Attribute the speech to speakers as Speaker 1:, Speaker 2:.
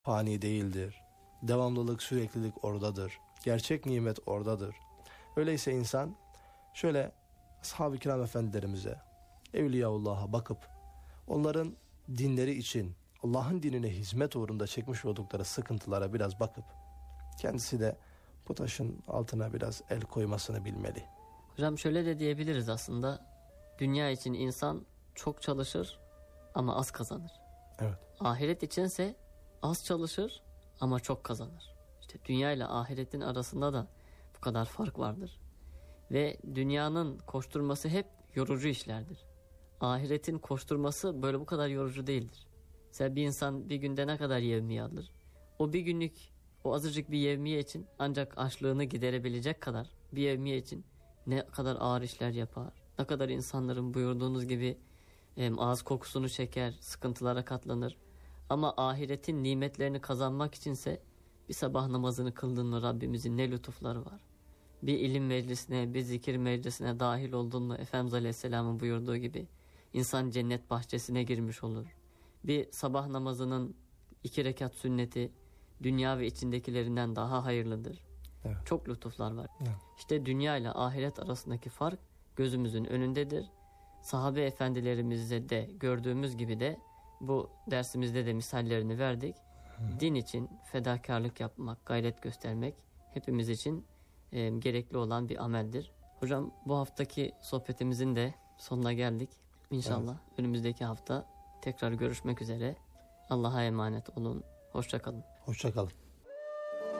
Speaker 1: fani değildir. Devamlılık, süreklilik oradadır. Gerçek nimet oradadır. Öyleyse insan şöyle ashab-ı kiram efendilerimize, Evliyaullah'a bakıp onların dinleri için Allah'ın dinine hizmet uğrunda çekmiş oldukları sıkıntılara biraz bakıp kendisi de bu taşın altına biraz el koymasını bilmeli.
Speaker 2: Hocam şöyle de diyebiliriz aslında. Dünya için insan çok çalışır ama az kazanır.
Speaker 1: Evet.
Speaker 2: Ahiret içinse az çalışır ama çok kazanır. İşte dünya ile ahiretin arasında da bu kadar fark vardır. Ve dünyanın koşturması hep yorucu işlerdir. Ahiretin koşturması böyle bu kadar yorucu değildir. Mesela bir insan bir günde ne kadar yevmiye alır? O bir günlük, o azıcık bir yevmiye için ancak açlığını giderebilecek kadar bir yevmiye için ne kadar ağır işler yapar. Ne kadar insanların buyurduğunuz gibi ağız kokusunu çeker, sıkıntılara katlanır. Ama ahiretin nimetlerini kazanmak içinse bir sabah namazını kıldın mı Rabbimizin ne lütufları var. Bir ilim meclisine, bir zikir meclisine dahil oldun mu Efendimiz Aleyhisselam'ın buyurduğu gibi insan cennet bahçesine girmiş olur. Bir sabah namazının 2 rekat sünneti dünya ve içindekilerinden daha hayırlıdır.
Speaker 1: Evet.
Speaker 2: Çok lütuflar var.
Speaker 1: Evet.
Speaker 2: İşte dünya ile ahiret arasındaki fark gözümüzün önündedir. Sahabe efendilerimizde de gördüğümüz gibi de bu dersimizde de misallerini verdik. Din için fedakarlık yapmak, gayret göstermek hepimiz için gerekli olan bir ameldir. Hocam bu haftaki sohbetimizin de sonuna geldik. İnşallah önümüzdeki hafta tekrar görüşmek üzere. Allah'a emanet olun. Hoşça kalın.
Speaker 1: Hoşça kalın.